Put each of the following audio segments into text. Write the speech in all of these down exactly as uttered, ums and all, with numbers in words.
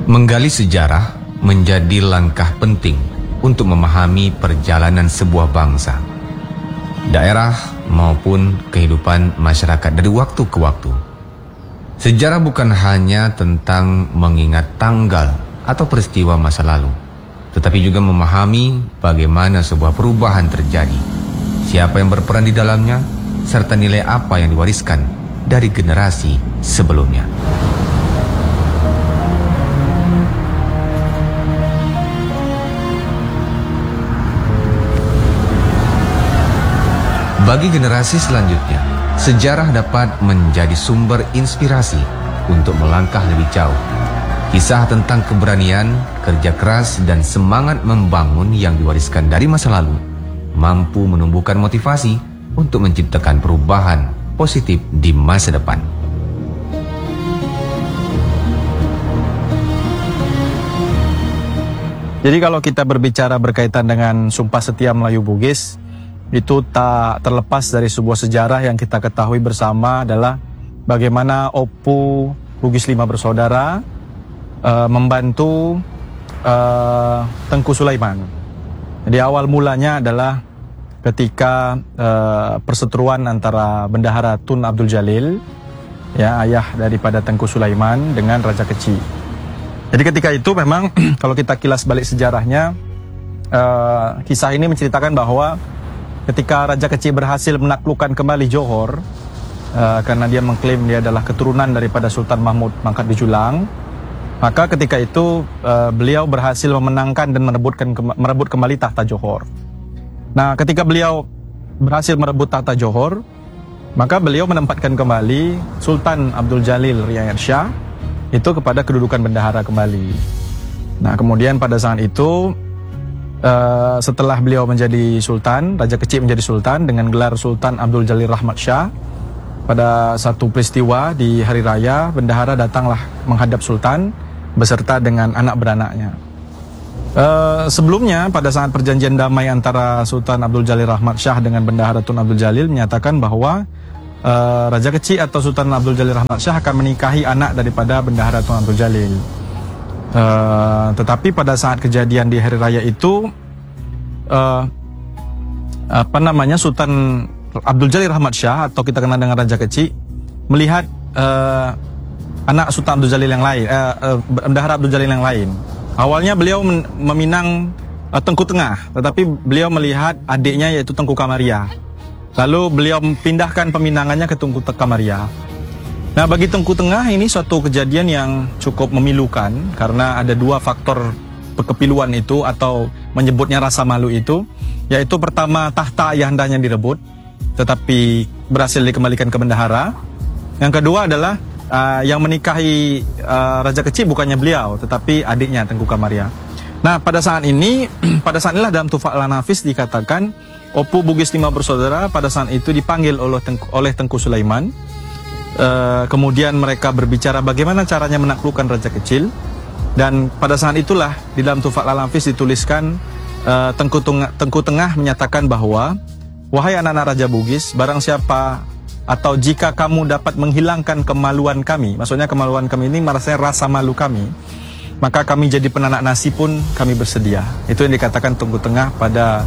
Menggali sejarah menjadi langkah penting untuk memahami perjalanan sebuah bangsa, daerah maupun kehidupan masyarakat dari waktu ke waktu. Sejarah bukan hanya tentang mengingat tanggal atau peristiwa masa lalu, tetapi juga memahami bagaimana sebuah perubahan terjadi, siapa yang berperan di dalamnya, serta nilai apa yang diwariskan dari generasi sebelumnya. Bagi generasi selanjutnya, sejarah dapat menjadi sumber inspirasi untuk melangkah lebih jauh. Kisah tentang keberanian, kerja keras, dan semangat membangun yang diwariskan dari masa lalu mampu menumbuhkan motivasi untuk menciptakan perubahan positif di masa depan. Jadi kalau kita berbicara berkaitan dengan Sumpah Setia Melayu Bugis, itu tak terlepas dari sebuah sejarah yang kita ketahui bersama adalah bagaimana Opu Bugis Lima Bersaudara uh, membantu uh, Tengku Sulaiman. Jadi awal mulanya adalah ketika uh, perseteruan antara Bendahara Tun Abdul Jalil, ya, ayah daripada Tengku Sulaiman, dengan Raja Keci. Jadi ketika itu memang kalau kita kilas balik sejarahnya, uh, kisah ini menceritakan bahwa ketika Raja Keci berhasil menaklukkan kembali Johor, uh, karena dia mengklaim dia adalah keturunan daripada Sultan Mahmud Mangkat Bijulang, maka ketika itu uh, beliau berhasil memenangkan dan merebutkan merebut kembali tahta Johor. Nah, ketika beliau berhasil merebut tahta Johor, maka beliau menempatkan kembali Sultan Abdul Jalil Riayat Shah itu kepada kedudukan bendahara kembali. Nah, kemudian pada saat itu, Uh, setelah beliau menjadi sultan, Raja Keci menjadi sultan dengan gelar Sultan Abdul Jalil Rahmat Shah, pada satu peristiwa di hari raya, bendahara datanglah menghadap sultan beserta dengan anak beranaknya. Uh, sebelumnya pada saat perjanjian damai antara Sultan Abdul Jalil Rahmat Shah dengan bendahara Tun Abdul Jalil menyatakan bahwa uh, Raja Keci atau Sultan Abdul Jalil Rahmat Shah akan menikahi anak daripada bendahara Tun Abdul Jalil. Uh, tetapi pada saat kejadian di hari raya itu, uh, apa namanya Sultan Abdul Jalil Rahmat Shah atau kita kenal dengan Raja Keci melihat uh, anak Sultan Abdul Jalil yang lain, uh, uh, bendahara Abdul Jalil yang lain. Awalnya beliau meminang uh, Tengku Tengah, tetapi beliau melihat adiknya yaitu Tengku Kamaria. Lalu beliau pindahkan peminangannya ke Tengku Kamaria. Nah, bagi Tengku Tengah ini suatu kejadian yang cukup memilukan karena ada dua faktor kepiluan itu atau menyebutnya rasa malu itu, yaitu pertama tahta ayahandanya direbut tetapi berhasil dikembalikan ke bendahara. Yang kedua adalah uh, yang menikahi uh, Raja Keci bukannya beliau tetapi adiknya Tengku Kamaria. Nah, pada saat ini pada saat inilah dalam Tufaq Al-Nafis dikatakan Opu Bugis Lima Bersaudara pada saat itu dipanggil oleh Tengku, oleh Tengku Sulaiman. Uh, kemudian mereka berbicara bagaimana caranya menaklukkan Raja Kecil, dan pada saat itulah di dalam Tufaq Al-Nafis dituliskan uh, Tengku, Tengah, Tengku Tengah menyatakan bahwa wahai anak-anak Raja Bugis, barang siapa atau jika kamu dapat menghilangkan kemaluan kami, maksudnya kemaluan kami ini maksudnya rasa malu kami, maka kami jadi penanak nasi pun kami bersedia. Itu yang dikatakan Tengku Tengah pada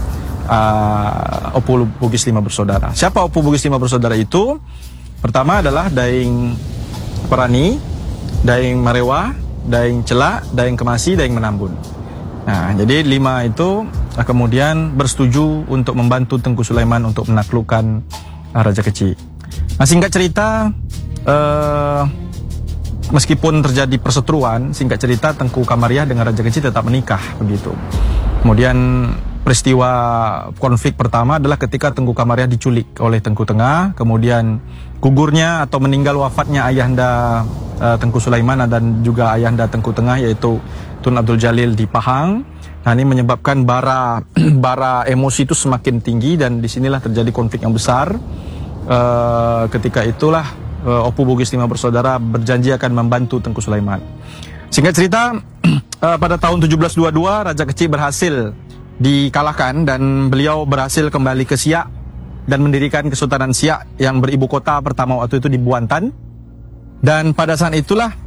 uh, Opu Bugis Lima Bersaudara. Siapa Opu Bugis Lima Bersaudara itu? Pertama adalah Daeng Perani, Daeng Marewa, Daeng Celak, Daeng Kemasi, Daeng Menambun. Nah, jadi lima itu kemudian bersetuju untuk membantu Tengku Sulaiman untuk menaklukkan Raja Keci. Nah, singkat cerita, eh, meskipun terjadi perseteruan, singkat cerita Tengku Kamaria dengan Raja Keci tetap menikah begitu. Kemudian peristiwa konflik pertama adalah ketika Tengku Kamaria diculik oleh Tengku Tengah, kemudian gugurnya atau meninggal wafatnya ayahanda uh, Tengku Sulaiman dan juga ayahanda Tengku Tengah yaitu Tun Abdul Jalil di Pahang. Nah, ini menyebabkan bara bara emosi itu semakin tinggi dan disinilah terjadi konflik yang besar. Uh, ketika itulah uh, Opu Bugis Lima Bersaudara berjanji akan membantu Tengku Sulaiman. Singkat cerita, uh, pada tahun tujuh belas dua puluh dua Raja Keci berhasil dikalahkan dan beliau berhasil kembali ke Siak dan mendirikan Kesultanan Siak yang beribu kota pertama waktu itu di Buantan. Dan pada saat itulah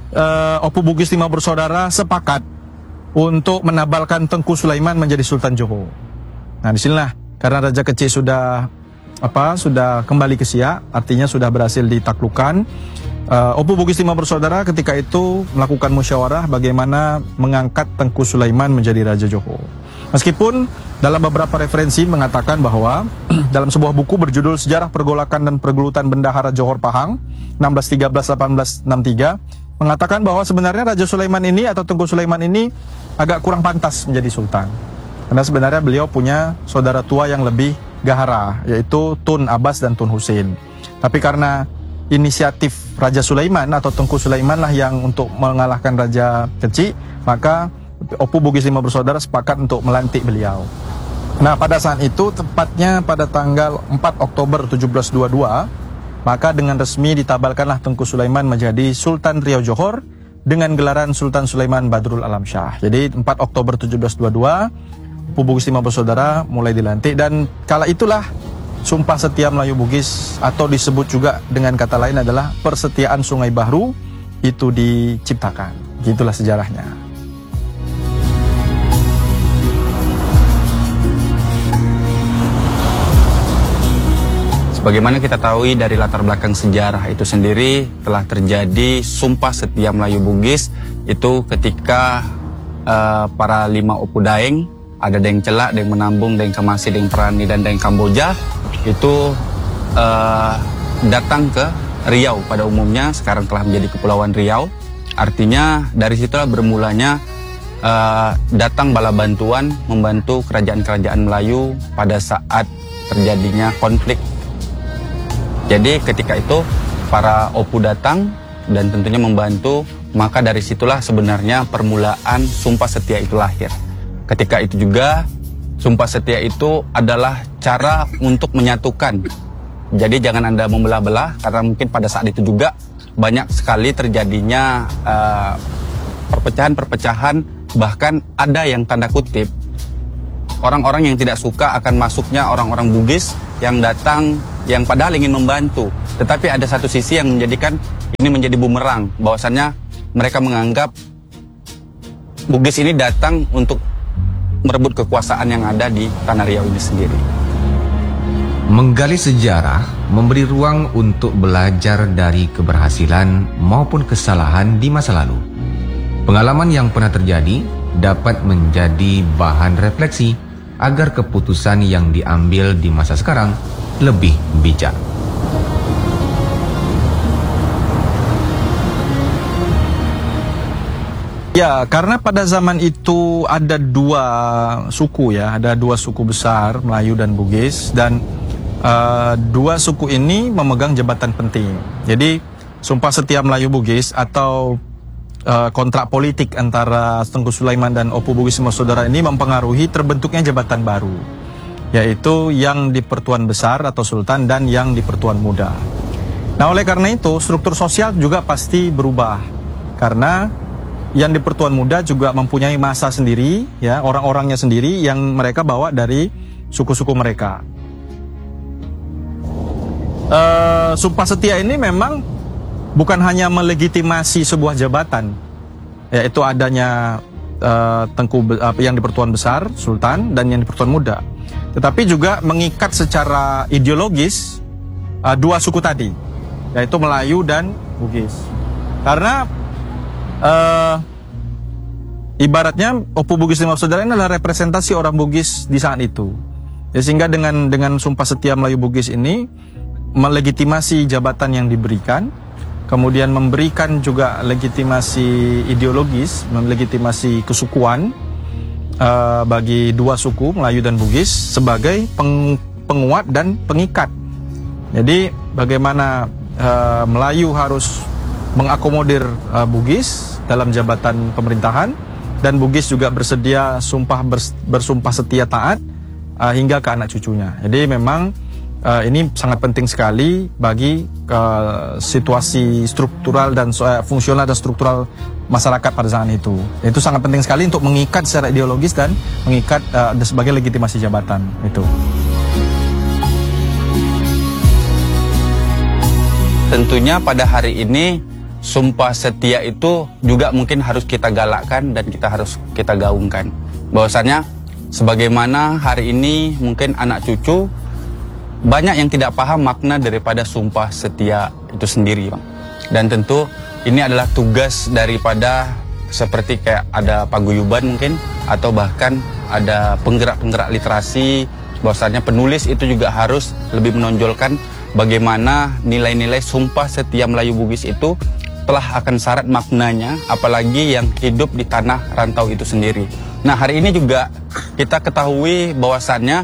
uh, Opu Bugis lima bersaudara sepakat untuk menabalkan Tengku Sulaiman menjadi Sultan Johor. Nah, disinilah karena Raja Kecil sudah apa sudah kembali ke Siak, artinya sudah berhasil ditaklukkan. Uh, Opu Bugis lima bersaudara ketika itu melakukan musyawarah bagaimana mengangkat Tengku Sulaiman menjadi Raja Johor. Meskipun dalam beberapa referensi mengatakan bahwa dalam sebuah buku berjudul Sejarah Pergolakan dan Pergelutan Bendahara Johor Pahang enam belas tiga belas sampai delapan belas enam puluh tiga mengatakan bahwa sebenarnya Raja Sulaiman ini atau Tengku Sulaiman ini agak kurang pantas menjadi sultan. Karena sebenarnya beliau punya saudara tua yang lebih gahara, yaitu Tun Abbas dan Tun Husin. Tapi karena inisiatif Raja Sulaiman atau Tengku Sulaiman lah yang untuk mengalahkan Raja Kecil, maka Opu Bugis lima bersaudara sepakat untuk melantik beliau. Nah, pada saat itu, tepatnya pada tanggal empat Oktober tujuh belas dua puluh dua, maka dengan resmi ditabalkanlah Tengku Sulaiman menjadi Sultan Riau Johor dengan gelaran Sultan Sulaiman Badrul Alam Shah. Jadi empat Oktober tujuh belas dua puluh dua, Opu Bugis lima bersaudara mulai dilantik, dan kala itulah Sumpah Setia Melayu Bugis atau disebut juga dengan kata lain adalah Persetiaan Sungai Bahru itu diciptakan. Gitulah sejarahnya. Sebagaimana kita tahu dari latar belakang sejarah itu sendiri, telah terjadi Sumpah Setia Melayu Bugis itu ketika uh, para lima Opu Daeng, ada Daeng Celak, Daeng Menambung, Daeng Kamasi, Daeng Perani, dan Daeng Kamboja, itu uh, datang ke Riau pada umumnya, sekarang telah menjadi Kepulauan Riau. Artinya dari situlah bermulanya uh, datang bala bantuan membantu kerajaan-kerajaan Melayu pada saat terjadinya konflik. Jadi ketika itu para Opu datang dan tentunya membantu, maka dari situlah sebenarnya permulaan Sumpah Setia itu lahir. Ketika itu juga Sumpah Setia itu adalah cara untuk menyatukan. Jadi jangan Anda membelah-belah, karena mungkin pada saat itu juga banyak sekali terjadinya uh, perpecahan-perpecahan, bahkan ada yang tanda kutip orang-orang yang tidak suka akan masuknya orang-orang Bugis yang datang, yang padahal ingin membantu. Tetapi ada satu sisi yang menjadikan ini menjadi bumerang, bahwasannya mereka menganggap Bugis ini datang untuk merebut kekuasaan yang ada di Tanah Riau ini sendiri. Menggali sejarah memberi ruang untuk belajar dari keberhasilan maupun kesalahan di masa lalu. Pengalaman yang pernah terjadi dapat menjadi bahan refleksi agar keputusan yang diambil di masa sekarang lebih bijak. Ya, karena pada zaman itu ada dua suku ya, ada dua suku besar, Melayu dan Bugis, dan uh, dua suku ini memegang jabatan penting. Jadi Sumpah Setia Melayu Bugis atau Uh, kontrak politik antara Tengku Sulaiman dan Opu Bugis lima bersaudara ini mempengaruhi terbentuknya jabatan baru, yaitu yang di Pertuan Besar atau Sultan dan yang di Pertuan Muda. Nah, oleh karena itu struktur sosial juga pasti berubah, karena yang di Pertuan Muda juga mempunyai masa sendiri, ya, orang-orangnya sendiri yang mereka bawa dari suku-suku mereka. Uh, Sumpah Setia ini memang bukan hanya melegitimasi sebuah jabatan, yaitu adanya uh, Tengku uh, yang di Pertuan Besar, Sultan, dan yang di Pertuan Muda, tetapi juga mengikat secara ideologis uh, dua suku tadi, yaitu Melayu dan Bugis. Karena uh, ibaratnya Opu Bugis lima bersaudara ini adalah representasi orang Bugis di saat itu, ya, sehingga dengan dengan Sumpah Setia Melayu Bugis ini melegitimasi jabatan yang diberikan, kemudian memberikan juga legitimasi ideologis, melegitimasi kesukuan uh, bagi dua suku, Melayu dan Bugis, sebagai peng, penguat dan pengikat. Jadi bagaimana uh, Melayu harus mengakomodir uh, Bugis dalam jabatan pemerintahan, dan Bugis juga bersedia sumpah bers, bersumpah setia taat uh, hingga ke anak cucunya. Jadi memang Uh, ini sangat penting sekali bagi uh, situasi struktural dan uh, fungsional dan struktural masyarakat pada saat itu. Itu sangat penting sekali untuk mengikat secara ideologis dan mengikat uh, sebagai legitimasi jabatan itu. Tentunya pada hari ini sumpah setia itu juga mungkin harus kita galakkan dan kita harus kita gaungkan. Bahwasannya sebagaimana hari ini mungkin anak cucu banyak yang tidak paham makna daripada sumpah setia itu sendiri, Bang. Dan tentu ini adalah tugas daripada seperti kayak ada paguyuban mungkin, atau bahkan ada penggerak-penggerak literasi, bahwasanya penulis itu juga harus lebih menonjolkan bagaimana nilai-nilai sumpah setia Melayu Bugis itu telah akan syarat maknanya, apalagi yang hidup di tanah rantau itu sendiri. Nah, hari ini juga kita ketahui bahwasannya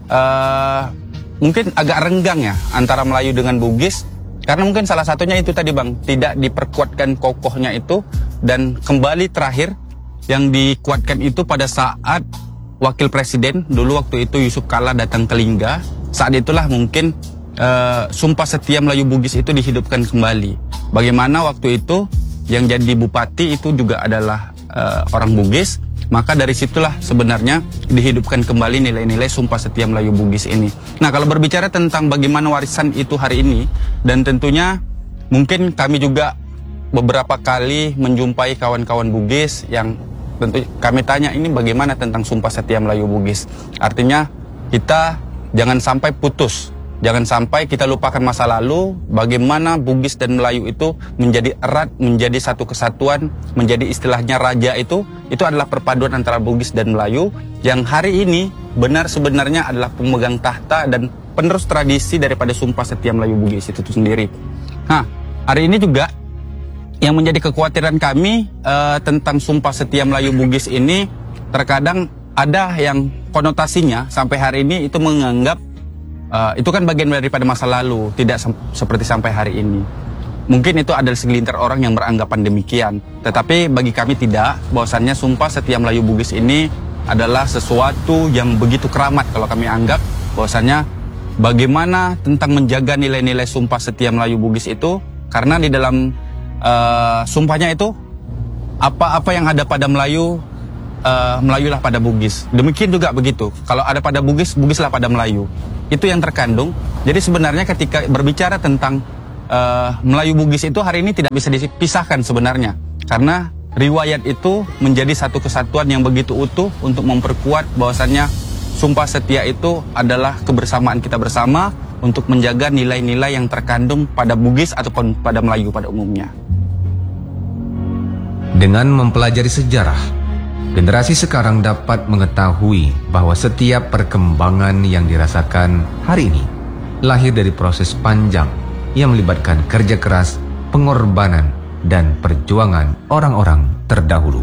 uh, mungkin agak renggang ya antara Melayu dengan Bugis, karena mungkin salah satunya itu tadi, Bang, tidak diperkuatkan kokohnya itu. Dan kembali terakhir yang dikuatkan itu pada saat Wakil Presiden dulu waktu itu Yusuf Kala datang ke Lingga. Saat itulah mungkin uh, sumpah setia Melayu Bugis itu dihidupkan kembali. Bagaimana waktu itu yang jadi bupati itu juga adalah uh, orang Bugis. Maka dari situlah sebenarnya dihidupkan kembali nilai-nilai sumpah setia Melayu Bugis ini. Nah, kalau berbicara tentang bagaimana warisan itu hari ini, dan tentunya mungkin kami juga beberapa kali menjumpai kawan-kawan Bugis yang tentu kami tanya ini bagaimana tentang sumpah setia Melayu Bugis. Artinya kita jangan sampai putus. Jangan sampai kita lupakan masa lalu, bagaimana Bugis dan Melayu itu menjadi erat, menjadi satu kesatuan, menjadi istilahnya raja itu, itu adalah perpaduan antara Bugis dan Melayu, yang hari ini benar sebenarnya adalah pemegang tahta dan penerus tradisi daripada sumpah setia Melayu Bugis itu, itu sendiri. Nah, hari ini juga yang menjadi kekhawatiran kami uh, tentang sumpah setia Melayu Bugis ini, terkadang ada yang konotasinya sampai hari ini itu menganggap Uh, itu kan bagian daripada masa lalu, tidak seperti sampai hari ini. Mungkin itu adalah segelintir orang yang beranggapan demikian. Tetapi bagi kami tidak, bahwasannya sumpah setia Melayu Bugis ini adalah sesuatu yang begitu keramat kalau kami anggap, bahwasannya bagaimana tentang menjaga nilai-nilai sumpah setia Melayu Bugis itu, karena di dalam uh, sumpahnya itu, apa-apa yang ada pada Melayu, uh, Melayulah pada Bugis. Demikian juga begitu, kalau ada pada Bugis, Bugislah pada Melayu. Itu yang terkandung. Jadi sebenarnya ketika berbicara tentang uh, Melayu Bugis itu hari ini tidak bisa dipisahkan sebenarnya, karena riwayat itu menjadi satu kesatuan yang begitu utuh untuk memperkuat bahwasannya sumpah setia itu adalah kebersamaan kita bersama untuk menjaga nilai-nilai yang terkandung pada Bugis ataupun pada Melayu pada umumnya. Dengan mempelajari sejarah, generasi sekarang dapat mengetahui bahwa setiap perkembangan yang dirasakan hari ini lahir dari proses panjang yang melibatkan kerja keras, pengorbanan, dan perjuangan orang-orang terdahulu.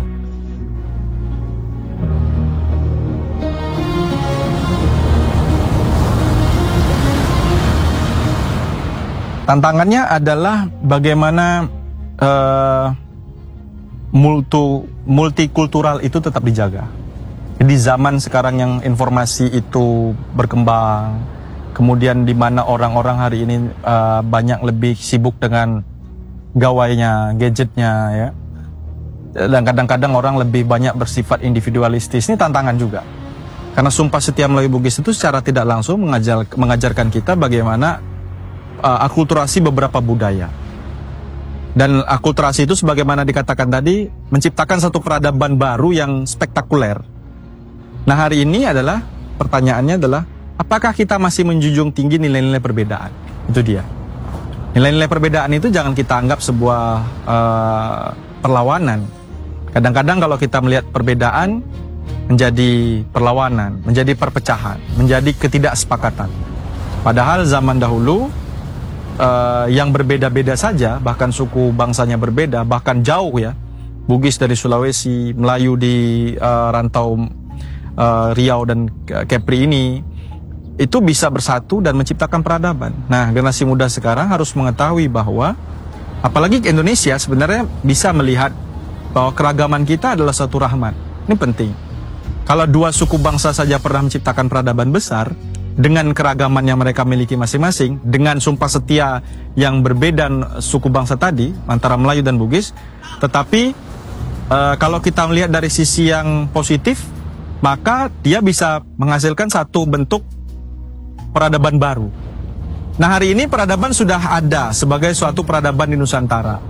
Tantangannya adalah bagaimana uh, multi multikultural itu tetap dijaga. Di zaman sekarang yang informasi itu berkembang, kemudian di mana orang-orang hari ini uh, banyak lebih sibuk dengan gawainya, gadgetnya, ya. Dan kadang-kadang orang lebih banyak bersifat individualistis. Ini tantangan juga. Karena sumpah setia Melayu Bugis itu secara tidak langsung mengajar, mengajarkan kita bagaimana uh, akulturasi beberapa budaya. Dan akulturasi itu sebagaimana dikatakan tadi, menciptakan satu peradaban baru yang spektakuler. Nah, hari ini adalah, pertanyaannya adalah, apakah kita masih menjunjung tinggi nilai-nilai perbedaan? Itu dia. Nilai-nilai perbedaan itu jangan kita anggap sebuah uh, perlawanan. Kadang-kadang kalau kita melihat perbedaan menjadi perlawanan, menjadi perpecahan, menjadi ketidaksepakatan. Padahal zaman dahulu, Uh, yang berbeda-beda saja, bahkan suku bangsanya berbeda, bahkan jauh ya, Bugis dari Sulawesi, Melayu di uh, rantau uh, Riau dan Kepri ini, itu bisa bersatu dan menciptakan peradaban. Nah, generasi muda sekarang harus mengetahui bahwa, apalagi Indonesia sebenarnya bisa melihat bahwa keragaman kita adalah satu rahmat. Ini penting. Kalau dua suku bangsa saja pernah menciptakan peradaban besar, dengan keragaman yang mereka miliki masing-masing, dengan sumpah setia yang berbeda suku bangsa tadi antara Melayu dan Bugis, tetapi uh, kalau kita melihat dari sisi yang positif, maka dia bisa menghasilkan satu bentuk peradaban baru. Nah, hari ini peradaban sudah ada sebagai suatu peradaban di Nusantara.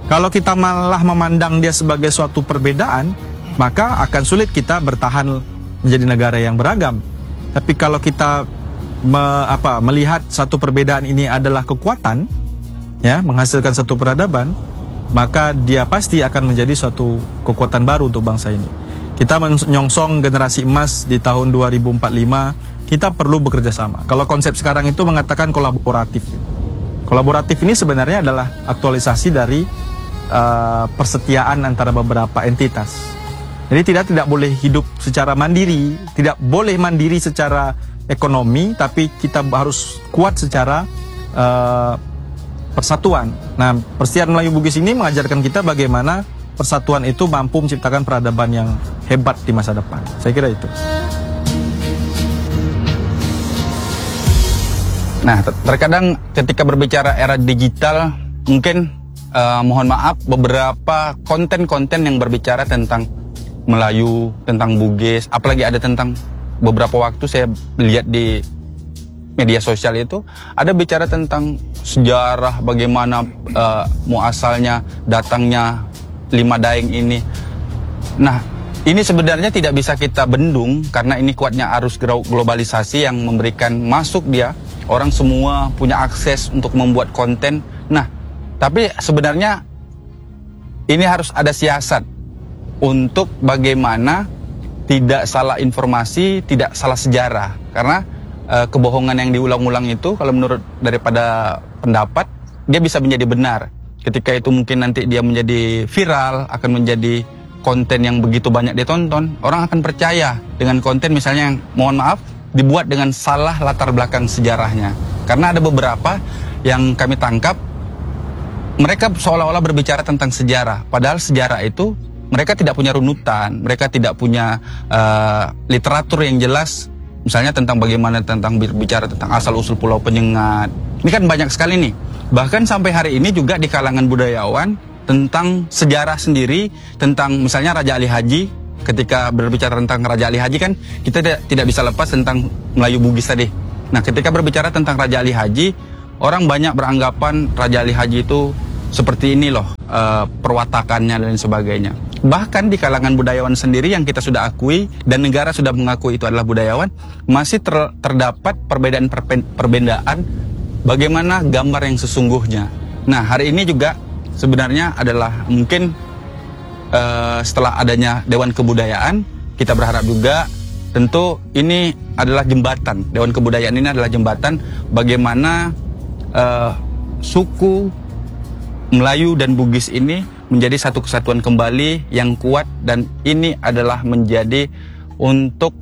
Kalau kita malah memandang dia sebagai suatu perbedaan, maka akan sulit kita bertahan menjadi negara yang beragam. Tapi kalau kita me, apa, melihat satu perbedaan ini adalah kekuatan, ya, menghasilkan satu peradaban, maka dia pasti akan menjadi suatu kekuatan baru untuk bangsa ini. Kita menyongsong generasi emas di tahun dua ribu empat puluh lima, kita perlu bekerja sama. Kalau konsep sekarang itu mengatakan kolaboratif. Kolaboratif ini sebenarnya adalah aktualisasi dari uh, persetiaan antara beberapa entitas. Jadi tidak tidak boleh hidup secara mandiri, tidak boleh mandiri secara ekonomi, tapi kita harus kuat secara uh, persatuan. Nah, Persetiaan Melayu Bugis ini mengajarkan kita bagaimana persatuan itu mampu menciptakan peradaban yang hebat di masa depan. Saya kira itu. Nah, terkadang ketika berbicara era digital, mungkin uh, mohon maaf beberapa konten-konten yang berbicara tentang Melayu, tentang Bugis, apalagi ada tentang beberapa waktu saya lihat di media sosial itu ada bicara tentang sejarah bagaimana uh, muasalnya datangnya lima daeng ini. Nah, ini sebenarnya tidak bisa kita bendung karena ini kuatnya arus globalisasi yang memberikan masuk dia. Orang semua punya akses untuk membuat konten. Nah, tapi sebenarnya ini harus ada siasat untuk bagaimana tidak salah informasi, tidak salah sejarah. Karena uh, kebohongan yang diulang-ulang itu, kalau menurut daripada pendapat, dia bisa menjadi benar. Ketika itu mungkin nanti dia menjadi viral, akan menjadi konten yang begitu banyak ditonton, orang akan percaya dengan konten misalnya yang, mohon maaf, dibuat dengan salah latar belakang sejarahnya. Karena ada beberapa yang kami tangkap, mereka seolah-olah berbicara tentang sejarah, padahal sejarah itu mereka tidak punya runutan, mereka tidak punya uh, literatur yang jelas, misalnya tentang bagaimana tentang berbicara tentang asal-usul Pulau Penyengat. Ini kan banyak sekali nih. Bahkan sampai hari ini juga di kalangan budayawan tentang sejarah sendiri, tentang misalnya Raja Ali Haji. Ketika berbicara tentang Raja Ali Haji kan kita tidak, tidak bisa lepas tentang Melayu Bugis tadi. Nah, ketika berbicara tentang Raja Ali Haji, orang banyak beranggapan Raja Ali Haji itu seperti ini loh uh, perwatakannya dan sebagainya. Bahkan di kalangan budayawan sendiri yang kita sudah akui dan negara sudah mengakui itu adalah budayawan, masih ter, terdapat perbedaan bagaimana gambar yang sesungguhnya. Nah, hari ini juga sebenarnya adalah mungkin Uh, setelah adanya Dewan Kebudayaan, kita berharap juga tentu ini adalah jembatan. Dewan Kebudayaan ini adalah jembatan bagaimana uh, suku Melayu dan Bugis ini menjadi satu kesatuan kembali yang kuat, dan ini adalah menjadi untuk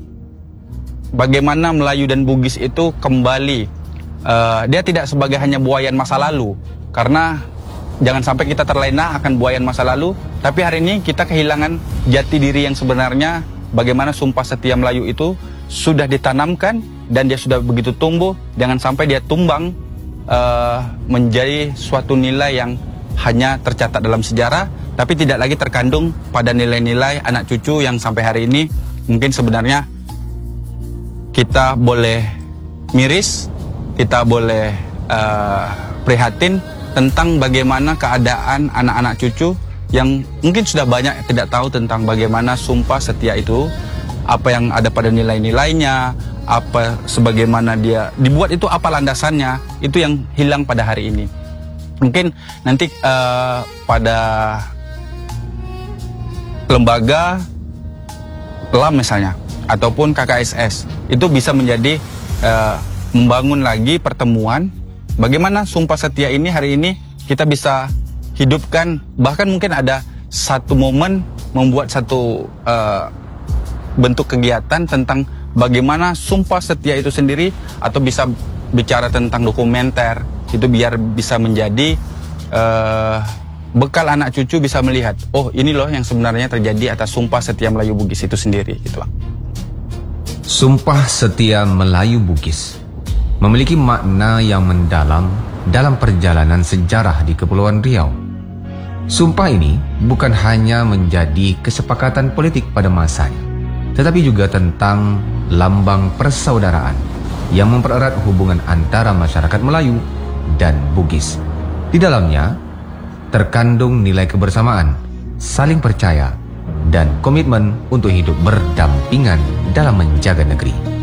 bagaimana Melayu dan Bugis itu kembali. Uh, dia tidak sebagai hanya buayan masa lalu, karena jangan sampai kita terlena akan buayan masa lalu, tapi hari ini kita kehilangan jati diri yang sebenarnya. Bagaimana Sumpah Setia Melayu itu sudah ditanamkan dan dia sudah begitu tumbuh, jangan sampai dia tumbang uh, menjadi suatu nilai yang hanya tercatat dalam sejarah, tapi tidak lagi terkandung pada nilai-nilai anak cucu yang sampai hari ini mungkin sebenarnya kita boleh miris, kita boleh uh, prihatin tentang bagaimana keadaan anak-anak cucu yang mungkin sudah banyak tidak tahu tentang bagaimana Sumpah Setia itu, apa yang ada pada nilai-nilainya, apa sebagaimana dia dibuat itu, apa landasannya, itu yang hilang pada hari ini. Mungkin nanti uh, pada lembaga L A M misalnya ataupun K K S S itu bisa menjadi uh, membangun lagi pertemuan. Bagaimana Sumpah Setia ini hari ini kita bisa hidupkan, bahkan mungkin ada satu momen membuat satu uh, bentuk kegiatan tentang bagaimana Sumpah Setia itu sendiri, atau bisa bicara tentang dokumenter, itu biar bisa menjadi uh, bekal anak cucu bisa melihat, oh ini loh yang sebenarnya terjadi atas Sumpah Setia Melayu Bugis itu sendiri, gitu Bang. Sumpah Setia Melayu Bugis memiliki makna yang mendalam dalam perjalanan sejarah di Kepulauan Riau. Sumpah ini bukan hanya menjadi kesepakatan politik pada masanya, tetapi juga tentang lambang persaudaraan yang mempererat hubungan antara masyarakat Melayu dan Bugis. Di dalamnya terkandung nilai kebersamaan, saling percaya, dan komitmen untuk hidup berdampingan dalam menjaga negeri.